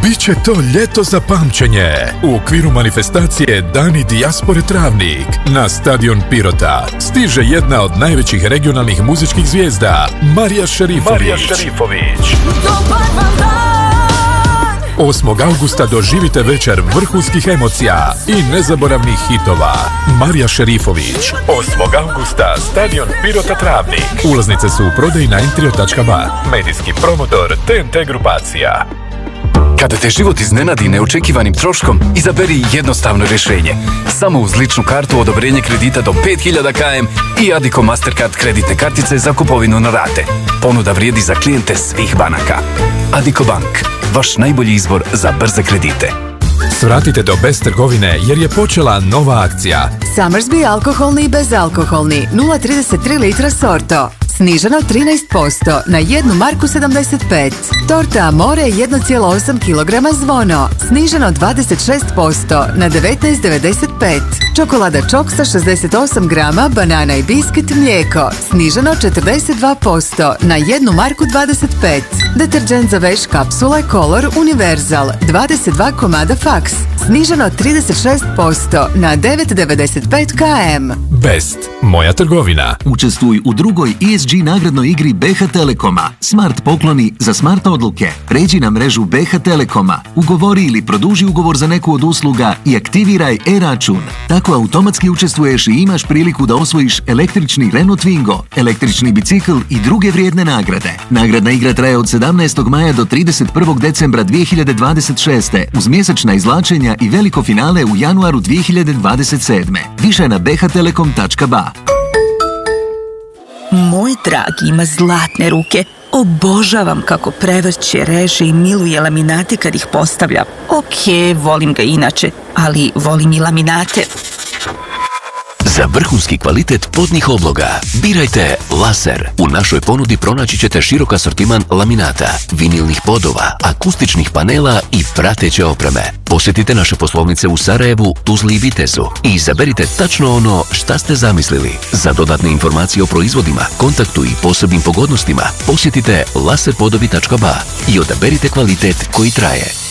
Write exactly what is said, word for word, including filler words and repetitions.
Biće to ljeto za pamćenje. U okviru manifestacije Dani dijaspore Travnik na stadion Pirota stiže jedna od najvećih regionalnih muzičkih zvijezda, Marija Šerifović. Marija Šerifović. osmog augusta doživite večer vrhunskih emocija i nezaboravnih hitova. Marija Šerifović. osmog augusta, stadion Pirota Travnik. Ulaznice su u prodaji na entrio tačka ba. Medijski promotor T N T grupacija. Kada te život iznenadi neočekivanim troškom, izaberi jednostavno rješenje. Samo uz ličnu kartu odobrenje kredita do pet hiljada kilometara i Addiko Mastercard kreditne kartice za kupovinu na rate. Ponuda vrijedi za klijente svih banaka. Addiko Bank, vaš najbolji izbor za brze kredite. Svratite do Best trgovine jer je počela nova akcija. Summersby alkoholni i bezalkoholni nula zarez trideset tri litra Sorto. Sniženo trinaest posto na jednu marku sedamdeset pet. Torta Amore jedan zarez osam kilograma Zvono. Sniženo dvadeset šest posto na devetnaest devedeset pet. Čokolada Čoksa šezdeset osam grama, banana i biskit mlijeko. Sniženo četrdeset dva posto na jednu marku dvadeset pet. Deterđent za veš kapsule Color Universal dvadeset dva komada Fax. Sniženo trideset šest posto na devet zarez devedeset pet kilograma. Best, moja trgovina. Učestvuj u drugoj E S G nagradnoj igri B H Telekoma. Smart pokloni za smart odluke. Pređi na mrežu B H Telekoma. Ugovori ili produži ugovor za neku od usluga i aktiviraj e-račun. Tako automatski učestvuješ i imaš priliku da osvojiš električni Renault Twingo, električni bicikl i druge vrijedne nagrade. Nagradna igra traje od sedamnaestog maja do trideset prvog decembra dvije hiljade dvadeset šeste uz mjesečna izvlačenja i veliko finale u januaru dvije hiljade dvadeset sedme. Više na b h telekom tačka ba. Moj dragi ima zlatne ruke. Obožavam kako prevrće, reže i miluje laminate kad ih postavlja. Ok, volim ga inače, ali volim i laminate. Za vrhunski kvalitet podnih obloga birajte Laser. U našoj ponudi pronaći ćete širok asortiman laminata, vinilnih podova, akustičnih panela i prateće opreme. Posjetite naše poslovnice u Sarajevu, Tuzli i Vitezu i izaberite tačno ono šta ste zamislili. Za dodatne informacije o proizvodima, kontaktu i posebnim pogodnostima posjetite laser podovi tačka ba i odaberite kvalitet koji traje.